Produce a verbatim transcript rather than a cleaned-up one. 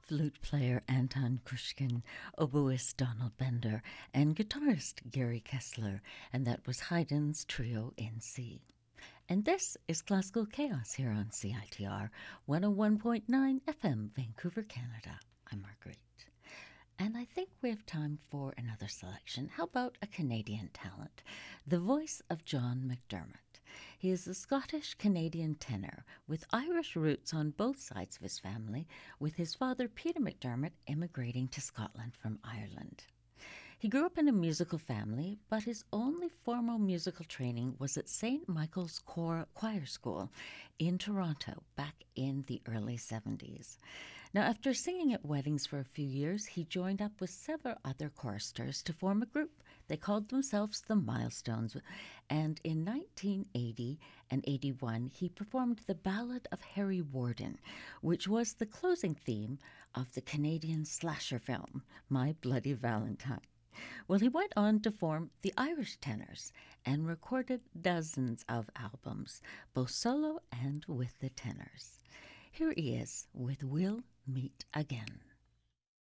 flute player Anton Kushkin, oboist Donald Bender, and guitarist Gary Kessler, and that was Haydn's Trio in C. And this is Classical Chaos here on C I T R one oh one point nine F M, Vancouver, Canada. I'm Marguerite. And I think we have time for another selection. How about a Canadian talent? The voice of John McDermott. He is a Scottish-Canadian tenor with Irish roots on both sides of his family, with his father Peter McDermott immigrating to Scotland from Ireland. He grew up in a musical family, but his only formal musical training was at Saint Michael's Choir School in Toronto back in the early seventies. Now, after singing at weddings for a few years, he joined up with several other choristers to form a group. They called themselves the Milestones, and in nineteen eighty and eighty-one, he performed the Ballad of Harry Warden, which was the closing theme of the Canadian slasher film, My Bloody Valentine. Well, he went on to form the Irish Tenors and recorded dozens of albums, both solo and with the tenors. Here he is with We'll Meet Again.